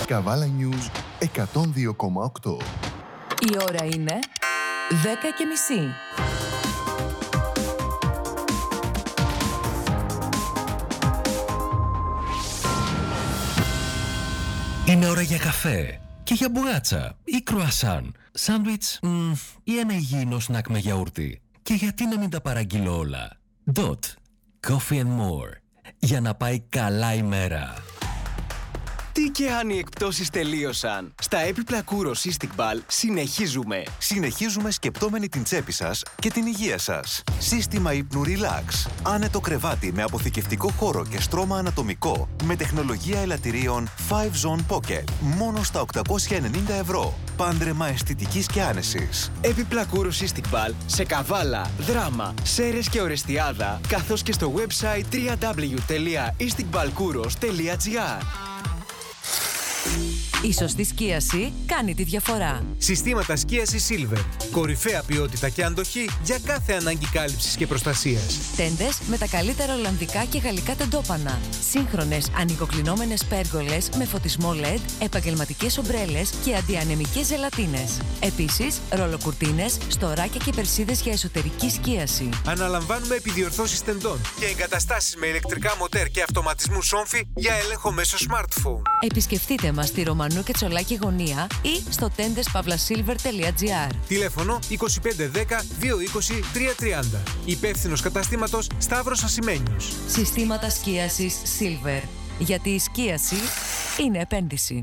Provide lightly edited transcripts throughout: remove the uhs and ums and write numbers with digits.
Καβάλα News 102,8. Η ώρα είναι 10:30. Είναι ώρα για καφέ και για μπουγάτσα ή κρουασάν, σάντουιτς ή ένα υγιεινό σνακ με γιαούρτι. Και γιατί να μην τα παραγγείλω όλα. Dot Coffee and More. Για να πάει καλά η μέρα. Τι και αν οι εκπτώσεις τελείωσαν. Στα έπιπλα Kouros Cystic συνεχίζουμε. Συνεχίζουμε σκεπτόμενοι την τσέπη σας και την υγεία σας. Σύστημα ύπνου Relax. Άνετο κρεβάτι με αποθηκευτικό χώρο και στρώμα ανατομικό. Με τεχνολογία ελαττηρίων 5-Zone Pocket. Μόνο στα 890 ευρώ. Πάντρεμα αισθητικής και άνεσης. Έπιπλα Kouros Cystic σε Καβάλα, Δράμα, Σέρρες και Ορεστιάδα, καθώς και στο website www.isticbalkouros.gr. Η σωστή σκίαση κάνει τη διαφορά. Συστήματα σκίασης Silver. Κορυφαία ποιότητα και αντοχή για κάθε ανάγκη κάλυψης και προστασίας. Τέντες με τα καλύτερα ολλανδικά και γαλλικά τεντόπανα. Σύγχρονες ανοιγοκλεινόμενες πέργολες με φωτισμό LED, επαγγελματικές ομπρέλες και αντιανεμικές ζελατίνες. Επίσης, ρολοκουρτίνες, στοράκια και περσίδες για εσωτερική σκίαση. Αναλαμβάνουμε επιδιορθώσεις τεντών και εγκαταστάσεις με ηλεκτρικά μοτέρ και αυτοματισμού σόμφι για έλεγχο μέσω smartphone. Επισκεφτείτε μας στη Ρωμανού και Τσολάκη Γωνία ή στο tendeспavlasilver.gr. Τηλέφωνο 2510 220 330. Υπεύθυνος καταστήματος Σταύρος Ασημένιος. Συστήματα σκίασης Silver. Γιατί η σκίαση είναι επένδυση.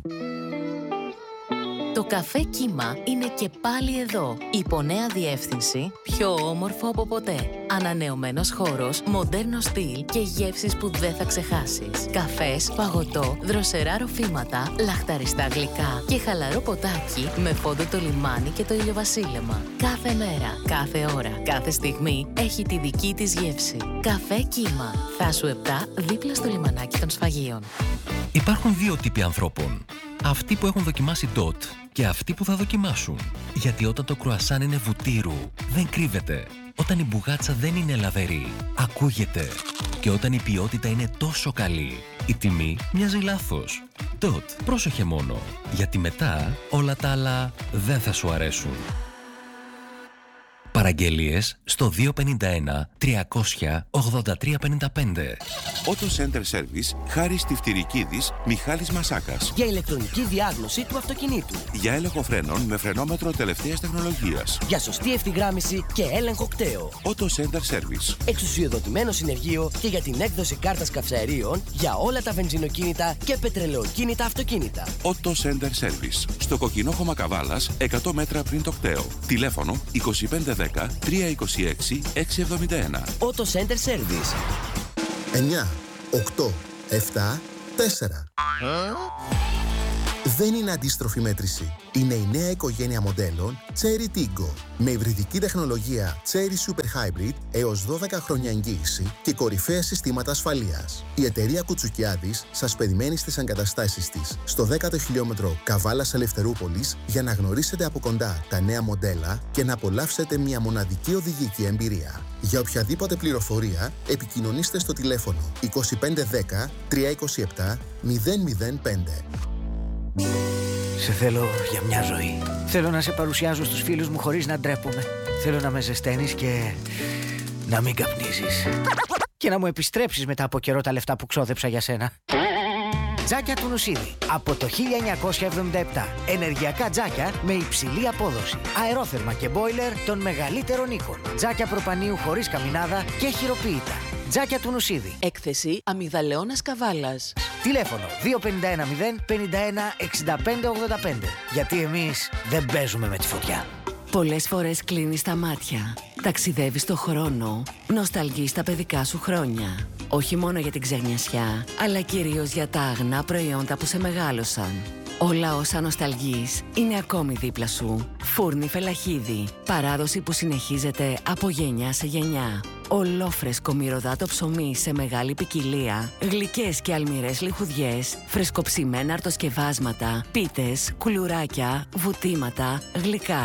Το καφέ Κύμα είναι και πάλι εδώ. Υπό νέα διεύθυνση, πιο όμορφο από ποτέ. Ανανεωμένος χώρος, μοντέρνο στυλ και γεύσεις που δεν θα ξεχάσεις. Καφές, παγωτό, δροσερά ροφήματα, λαχταριστά γλυκά και χαλαρό ποτάκι με φόντο το λιμάνι και το ηλιοβασίλεμα. Κάθε μέρα, κάθε ώρα, κάθε στιγμή έχει τη δική της γεύση. Καφέ Κύμα. Θάσου 7 δίπλα στο λιμανάκι των σφαγείων. Υπάρχουν δύο τύποι ανθρώπων. Αυτοί που έχουν δοκιμάσει DOT και αυτοί που θα δοκιμάσουν. Γιατί όταν το κρουασάν είναι βουτύρου, δεν κρύβεται. Όταν η μπουγάτσα δεν είναι λαβερή, ακούγεται. Και όταν η ποιότητα είναι τόσο καλή, η τιμή μοιάζει λάθος. DOT, πρόσεχε μόνο. Γιατί μετά όλα τα άλλα δεν θα σου αρέσουν. Παραγγελίες στο 251 300 8355. Auto Center Service, Χάρης Στιφτηρικίδης, Μιχάλης Μασάκας. Για ηλεκτρονική διάγνωση του αυτοκινήτου. Για έλεγχο φρένων με φρενόμετρο τελευταίας τεχνολογίας. Για σωστή ευθυγράμμιση και έλεγχο κταίου. Auto Center Service. Εξουσιοδοτημένο συνεργείο και για την έκδοση κάρτας καυσαερίων για όλα τα βενζινοκίνητα και πετρελαιοκίνητα αυτοκίνητα. Auto Center Service. Στο Κοκκινόχωμα Καβάλας, 100 μέτρα πριν το κταίο. Τηλέφωνο 2510 326 671. Auto Center Service. 9, 8, 7, 4. Δεν είναι αντίστροφη μέτρηση. Είναι η νέα οικογένεια μοντέλων Chery Tiggo. Με υβριδική τεχνολογία Chery Super Hybrid έως 12 χρόνια εγγύηση και κορυφαία συστήματα ασφαλείας. Η εταιρεία Κουτσουκιάδης σας περιμένει στις εγκαταστάσεις της στο 10ο χιλιόμετρο Καβάλας Ελευθερούπολης για να γνωρίσετε από κοντά τα νέα μοντέλα και να απολαύσετε μια μοναδική οδηγική εμπειρία. Για οποιαδήποτε πληροφορία επικοινωνήστε στο τηλέφωνο 2510 327 005. Σε θέλω για μια ζωή. Θέλω να σε παρουσιάζω στους φίλους μου χωρίς να ντρέπομαι. Θέλω να με ζεσταίνεις και να μην καπνίζεις. Και να μου επιστρέψεις μετά από καιρό τα λεφτά που ξόδεψα για σένα. Τζάκια του Νουσίδη. Από το 1977. Ενεργειακά τζάκια με υψηλή απόδοση. Αερόθερμα και μπόιλερ των μεγαλύτερων οίκων. Τζάκια προπανίου χωρίς καμινάδα και χειροποίητα. Τζάκια του Νουσίδη. Έκθεση Αμυγδαλεώνας Καβάλας. Τηλέφωνο 2510 51 65 85. Γιατί εμείς δεν παίζουμε με τη φωτιά. Πολλές φορές κλείνεις τα μάτια. Ταξιδεύεις το χρόνο. Νοσταλγείς τα παιδικά σου χρόνια. Όχι μόνο για την ξενιασιά, αλλά κυρίως για τα αγνά προϊόντα που σε μεγάλωσαν. Όλα όσα νοσταλγείς είναι ακόμη δίπλα σου. Φούρνη Φελαχίδη. Παράδοση που συνεχίζεται από γενιά σε γενιά. Ολόφρεσκο μυρωδάτο ψωμί σε μεγάλη ποικιλία. Γλυκές και αλμυρές λιχουδιές. Φρεσκοψημένα αρτοσκευάσματα. Πίτες, κουλουράκια, βουτήματα, γλυκά.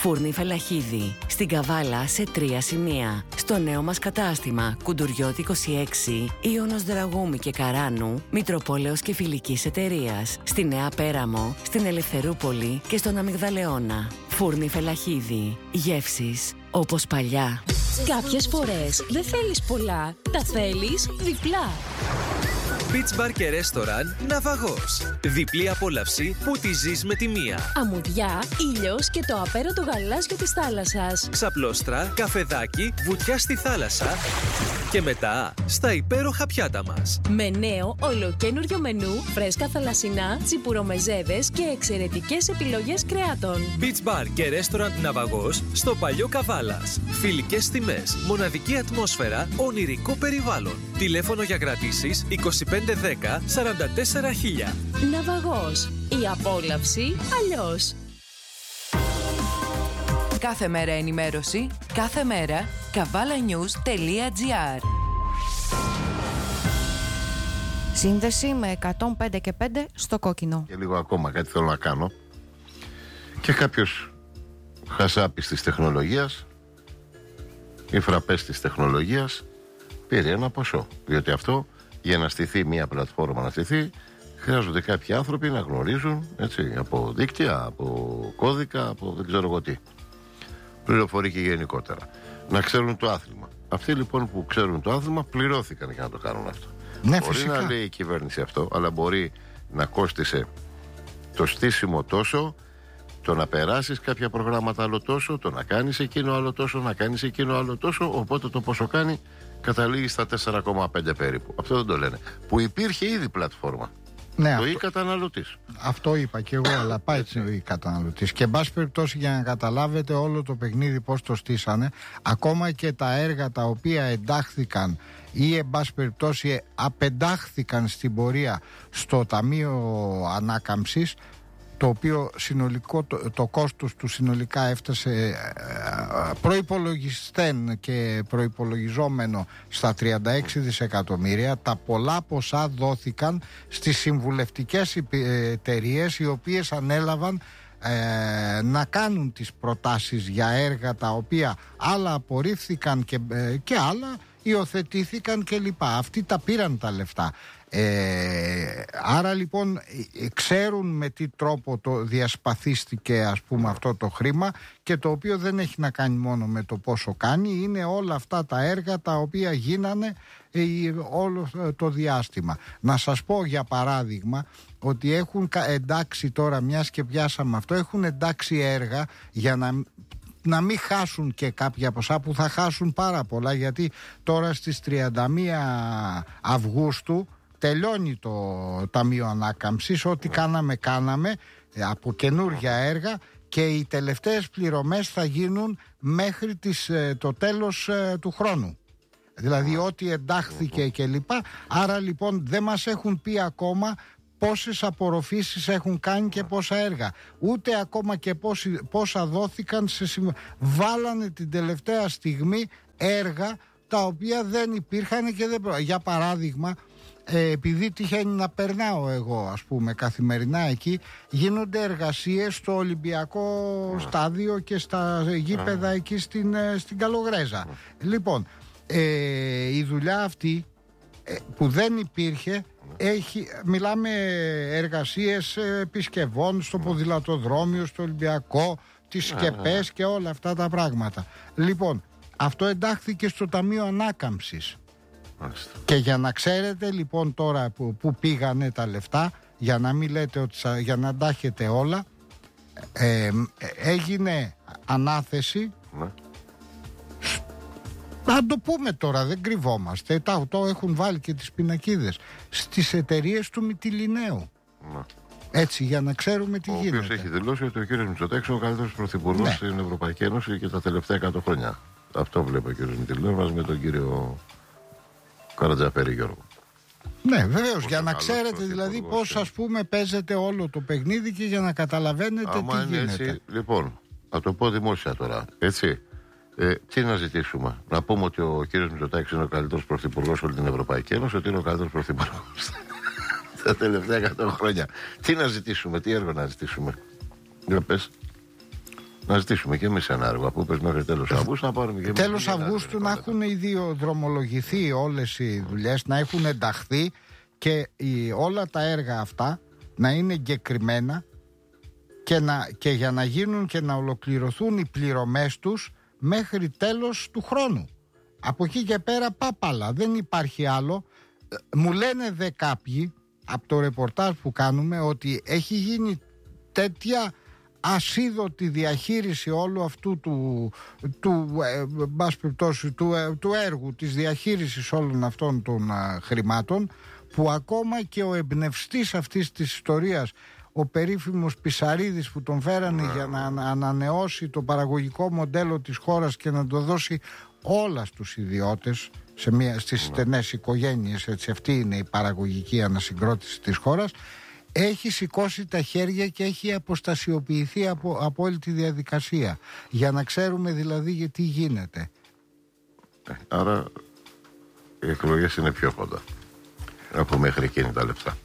Φούρνη Φελαχίδη. Στην Καβάλα σε 3 σημεία. Στο νέο μας κατάστημα Κουντουριώτη 26, Ιωνος Δραγούμη και Καράνου, Μητροπόλεως και Φιλικής Εταιρείας. Στη Νέα Πέραμο, στην Ελευθερούπολη και στον Αμυγδαλεώνα. Φούρνη Φελαχίδη. Γεύσεις όπως παλιά. Κάποιες φορές δεν θέλεις πολλά, τα θέλεις διπλά. Beach Bar και Restaurant Ναυαγός. Διπλή απόλαυση που τη ζεις με τη μία. Αμμουδιά, ήλιος και το απέραντο γαλάζιο της θάλασσας. Ξαπλώστρα, καφεδάκι, βουτιά στη θάλασσα και μετά στα υπέροχα πιάτα μας. Με νέο ολοκένουργιο μενού, φρέσκα θαλασσινά, τσιπουρομεζέδες και εξαιρετικές επιλογές κρεάτων. Beach Bar και Restaurant Ναυαγός στο Παλιό Καβάλας. Φιλικές τιμές, μοναδική ατμόσφαιρα, ονειρικό περιβάλλον. Τηλέφωνο για κρατήσεις 2510 44 000. Ναυαγός. Η απόλαυση αλλιώς. Κάθε μέρα ενημέρωση, κάθε μέρα kavalanews.gr. Σύνδεση με 105 και 5 στο κόκκινο. Και λίγο ακόμα κάτι θέλω να κάνω. Και κάποιος χασάπης της τεχνολογίας ή φραπές της τεχνολογίας πήρε ένα ποσό. Διότι αυτό, για να στηθεί μια πλατφόρμα, να στηθεί, χρειάζονται κάποιοι άνθρωποι να γνωρίζουν, έτσι, από δίκτυα, από κώδικα, από δεν ξέρω εγώ τι. Πληροφορική γενικότερα. Να ξέρουν το άθλημα. Αυτοί λοιπόν που ξέρουν το άθλημα πληρώθηκαν για να το κάνουν αυτό. Ναι, μπορεί φυσικά να λέει η κυβέρνηση αυτό, αλλά μπορεί να κόστισε το στήσιμο τόσο, το να περάσεις κάποια προγράμματα άλλο τόσο, το να κάνεις εκείνο άλλο τόσο, να κάνεις εκείνο άλλο τόσο, οπότε το πόσο κάνει καταλήγει στα 4,5 περίπου. Αυτό δεν το λένε. Που υπήρχε ήδη πλατφόρμα. Ναι, το e-καταναλωτής. Αυτό είπα και εγώ, αλλά πάει ο e-καταναλωτής. Και εν πάση περιπτώσει, για να καταλάβετε όλο το παιχνίδι πώς το στήσανε, ακόμα και τα έργα τα οποία εντάχθηκαν ή εν πάση περιπτώσει απεντάχθηκαν στην πορεία στο Ταμείο Ανάκαμψης, το οποίο συνολικό, το κόστος του συνολικά έφτασε προϋπολογιστέν και προϋπολογιζόμενο στα 36 δισεκατομμύρια. Τα πολλά ποσά δόθηκαν στις συμβουλευτικές εταιρείες, οι οποίες ανέλαβαν να κάνουν τις προτάσεις για έργα τα οποία άλλα απορρίφθηκαν και άλλα υιοθετήθηκαν κλπ. Αυτοί τα πήραν τα λεφτά. Άρα λοιπόν ξέρουν με τι τρόπο το διασπαθίστηκε, ας πούμε, αυτό το χρήμα, και το οποίο δεν έχει να κάνει μόνο με το πόσο κάνει, είναι όλα αυτά τα έργα τα οποία γίνανε όλο το διάστημα. Να σας πω για παράδειγμα ότι έχουν εντάξει, τώρα μιας και πιάσαμε αυτό, έχουν εντάξει έργα για να μην χάσουν και κάποια ποσά που θα χάσουν πάρα πολλά, γιατί τώρα στις 31 Αυγούστου τελειώνει το Ταμείο Ανάκαμψης. Ό,τι κάναμε από καινούργια έργα, και οι τελευταίες πληρωμές θα γίνουν μέχρι το τέλος του χρόνου. Δηλαδή ό,τι εντάχθηκε κλπ. Άρα λοιπόν δεν μας έχουν πει ακόμα πόσες απορροφήσεις έχουν κάνει και πόσα έργα. Ούτε ακόμα και πόσα δόθηκαν βάλανε την τελευταία στιγμή έργα τα οποία δεν υπήρχαν και δεν για παράδειγμα, επειδή τυχαίνει να περνάω εγώ, ας πούμε, καθημερινά εκεί, γίνονται εργασίες στο Ολυμπιακό στάδιο και στα γήπεδα εκεί στην Καλογρέζα. Λοιπόν, η δουλειά αυτή που δεν υπήρχε, μιλάμε εργασίες επισκευών στο ποδηλατοδρόμιο, στο Ολυμπιακό, τις σκεπές και όλα αυτά τα πράγματα. Λοιπόν, αυτό εντάχθηκε στο Ταμείο Ανάκαμψης. Και για να ξέρετε λοιπόν τώρα που πήγανε τα λεφτά, για να μην λέτε ότι για να τα έχετε όλα, έγινε ανάθεση. Να το πούμε τώρα, δεν κρυβόμαστε. Το έχουν βάλει και τις πινακίδες στις εταιρείες του Μυτιληναίου. Έτσι, για να ξέρουμε τι γίνεται. Ο οποίος έχει δηλώσει ότι ο κύριος Μητσοτάκης είναι ο καλύτερος πρωθυπουργός στην Ευρωπαϊκή Ένωση και τα τελευταία 100 χρόνια. Αυτό βλέπει ο κύριος Μυτιληναίου μαζί με τον κύριο Καρατζαφέρη Γιώργο. Ναι, βεβαίως, για να ξέρετε δηλαδή πώς, ας πούμε, παίζεται όλο το παιχνίδι και για να καταλαβαίνετε τι γίνεται. Έτσι, λοιπόν, θα το πω δημόσια τώρα, έτσι. Τι να ζητήσουμε? Να πούμε ότι ο κύριος Μητσοτάκης είναι ο καλύτερος πρωθυπουργός όλη την Ευρωπαϊκή Ένωση, ότι είναι ο καλύτερος πρωθυπουργός τα τελευταία 100 χρόνια. Τι να ζητήσουμε, τι έργο να ζητήσουμε? Για πες. Να ζητήσουμε και εμείς ένα έργο. Από πες μέχρι τέλος Αυγούστου να πάρουμε και εμείς. Τέλος Αυγούστου να έχουν ήδη δρομολογηθεί όλες οι δουλειές, να έχουν ενταχθεί και όλα τα έργα αυτά να είναι εγκεκριμένα και για να γίνουν και να ολοκληρωθούν οι πληρωμές τους μέχρι τέλος του χρόνου. Από εκεί και πέρα πάπαλα, δεν υπάρχει άλλο. Μου λένε δε κάποιοι από το ρεπορτάζ που κάνουμε ότι έχει γίνει τέτοια ασίδωτη διαχείριση όλου αυτού του έργου, της διαχείρισης όλων αυτών των χρημάτων, που ακόμα και ο εμπνευστής αυτής της ιστορίας, ο περίφημος Πισαρίδης, που τον φέρανε για να ανανεώσει το παραγωγικό μοντέλο της χώρας και να το δώσει όλα στους ιδιώτες, στις στενές οικογένειες, έτσι, αυτή είναι η παραγωγική ανασυγκρότηση της χώρας, έχει σηκώσει τα χέρια και έχει αποστασιοποιηθεί από όλη τη διαδικασία, για να ξέρουμε δηλαδή γιατί γίνεται. Άρα οι εκλογές είναι πιο κοντά από μέχρι εκείνη τα λεπτά.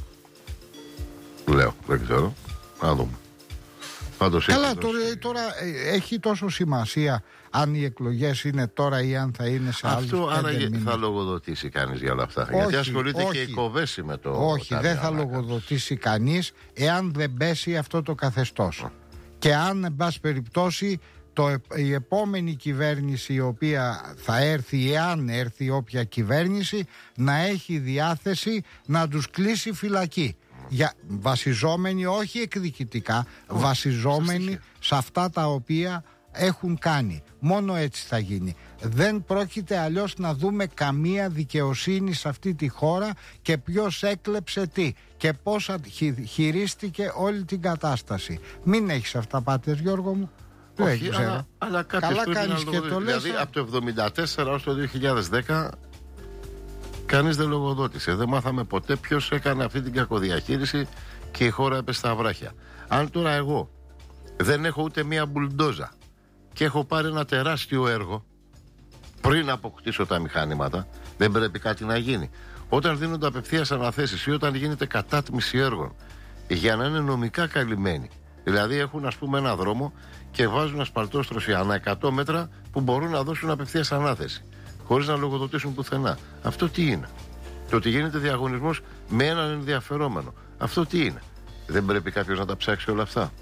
Λέω, δεν ξέρω, να δούμε. Καλά, τώρα έχει τόσο σημασία αν οι εκλογές είναι τώρα ή αν θα είναι σε άλλους 5 μήνες. Αυτό άρα θα λογοδοτήσει κανείς για όλα αυτά? Γιατί ασχολείται και η Κοβέση με το... Όχι, δεν θα λογοδοτήσει κανείς εάν δεν πέσει αυτό το καθεστώς. Και αν, εν πάση περιπτώσει, η επόμενη κυβέρνηση η οποία θα έρθει, εάν έρθει όποια κυβέρνηση, να έχει διάθεση να τους κλείσει φυλακή. Βασιζόμενοι, όχι εκδικητικά, βασιζόμενοι σε αυτά τα οποία έχουν κάνει. Μόνο έτσι θα γίνει. Δεν πρόκειται αλλιώς να δούμε καμία δικαιοσύνη σε αυτή τη χώρα και ποιος έκλεψε τι και πώς χειρίστηκε όλη την κατάσταση. Μην έχεις αυτά, Πάτερ Γιώργο μου. Όχι, αλλά καλά κάνεις και το λες. Δηλαδή από το 1974 ως το 2010 κανείς δεν λογοδότησε. Δεν μάθαμε ποτέ ποιος έκανε αυτή την κακοδιαχείριση και η χώρα έπεσε στα βράχια. Αν τώρα εγώ δεν έχω ούτε μία μπουλντόζα και έχω πάρει ένα τεράστιο έργο πριν αποκτήσω τα μηχανήματα, δεν πρέπει κάτι να γίνει? Όταν δίνονται απευθείας αναθέσεις ή όταν γίνεται κατάτμιση έργων για να είναι νομικά καλυμμένοι, δηλαδή έχουν ας πούμε ένα δρόμο και βάζουν ασφαλτόστρωση ανά 100 μέτρα που μπορούν να δώσουν απευθείας ανάθεση χωρίς να λογοδοτήσουν πουθενά. Αυτό τι είναι? Το ότι γίνεται διαγωνισμός με έναν ενδιαφερόμενο, αυτό τι είναι? Δεν πρέπει κάποιος να τα ψάξει όλα αυτά?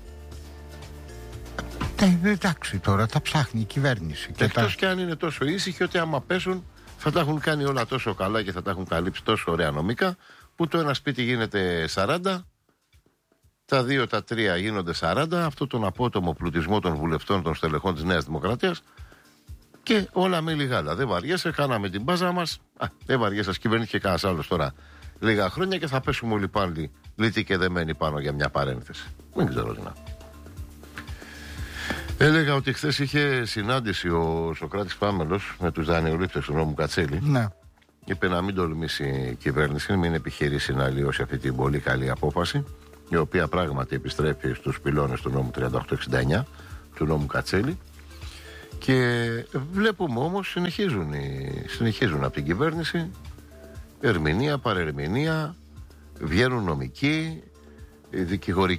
Εντάξει, τώρα τα ψάχνει η κυβέρνηση. Εκτός και αν είναι τόσο ήσυχοι ότι άμα πέσουν θα τα έχουν κάνει όλα τόσο καλά και θα τα έχουν καλύψει τόσο ωραία νομικά, που το ένα σπίτι γίνεται 40, τα 2, τα 3 γίνονται 40, αυτό τον απότομο πλουτισμό των βουλευτών, των στελεχών της Νέας Δημοκρατίας, και όλα με λιγάλα. Δεν βαριέσαι, κάναμε την μπάζα μας. Δεν βαριέσαι, κυβερνήθηκε κανένας άλλος τώρα λίγα χρόνια και θα πέσουμε όλοι πάλι λύτοι και δεμένοι πάνω για μια παρένθεση. Δεν ξέρω τι να. Έλεγα ότι χθες είχε συνάντηση ο Σωκράτης Πάμελος με τους δανειολήπτες του νόμου Κατσέλη. Ναι. Είπε να μην τολμήσει η κυβέρνηση, μην επιχειρήσει να αλλοιώσει αυτή την πολύ καλή απόφαση, η οποία πράγματι επιστρέφει στους πυλώνες του νόμου 3869, του νόμου Κατσέλη. Και βλέπουμε όμως συνεχίζουν από την κυβέρνηση ερμηνεία, παρερμηνεία, βγαίνουν νομικοί, δικηγορικοί